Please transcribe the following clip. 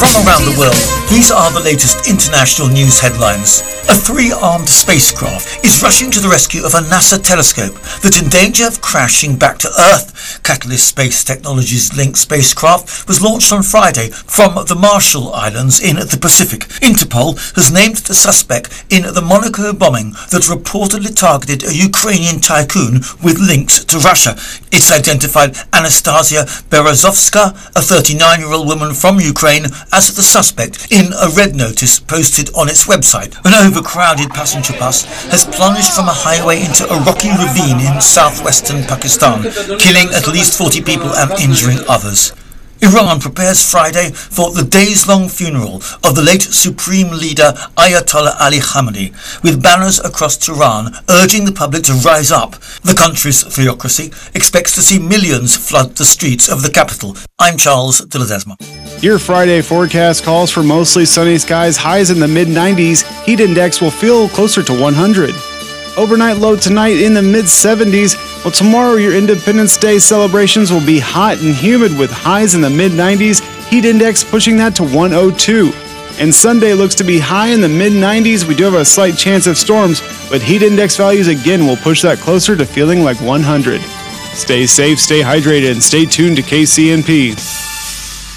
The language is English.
From around the world, these are the latest international news headlines. A three-armed spacecraft is rushing to the rescue of a NASA telescope that's in danger of crashing back to Earth. Catalyst Space Technologies linked spacecraft was launched on Friday from the Marshall Islands in the Pacific. Interpol has named the suspect in the Monaco bombing that reportedly targeted a Ukrainian tycoon with links to Russia. It's identified Anastasia Berezovska, a 39-year-old woman from Ukraine, as the suspect in a red notice posted on its website. An overcrowded passenger bus has plunged from a highway into a rocky ravine in southwestern Pakistan, killing at least 40 people and injuring others. Iran prepares Friday for the days-long funeral of the late Supreme Leader Ayatollah Ali Khamenei, with banners across Tehran urging the public to rise up. The country's theocracy expects to see millions flood the streets of the capital. I'm Charles de Ledesma. Your Friday forecast calls for mostly sunny skies, highs in the mid-90s. Heat index will feel closer to 100. Overnight low tonight in the mid-70s. Well, tomorrow your Independence Day celebrations will be hot and humid with highs in the mid-90s, heat index pushing that to 102. And Sunday looks to be high in the mid-90s. We do have a slight chance of storms, but heat index values again will push that closer to feeling like 100. Stay safe, stay hydrated, and stay tuned to KCNP.